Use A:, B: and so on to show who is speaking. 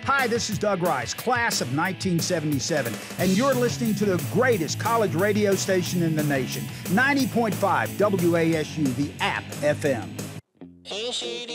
A: Hi, this is Doug Rice, class of 1977, and you're listening to the greatest college radio station in the nation, 90.5 WASU, the App FM.